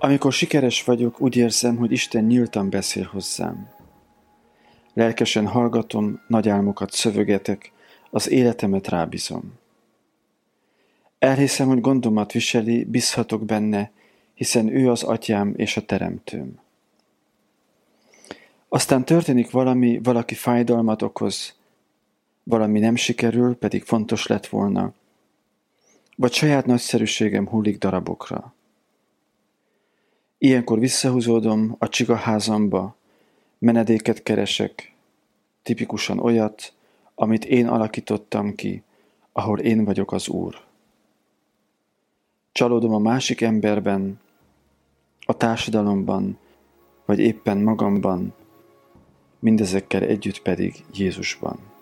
Amikor sikeres vagyok, úgy érzem, hogy Isten nyíltan beszél hozzám. Lelkesen hallgatom, nagy álmokat szövögetek, az életemet rábízom. Elhiszem, hogy gondomat viseli, bízhatok benne, hiszen ő az atyám és a teremtőm. Aztán történik valaki fájdalmat okoz, valami nem sikerül, pedig fontos lett volna, vagy saját nagyszerűségem hullik darabokra. Ilyenkor visszahúzódom a csigaházamba, menedéket keresek, tipikusan olyat, amit én alakítottam ki, ahol én vagyok az Úr. Csalódom a másik emberben, a társadalomban, vagy éppen magamban, mindezekkel együtt pedig Jézusban.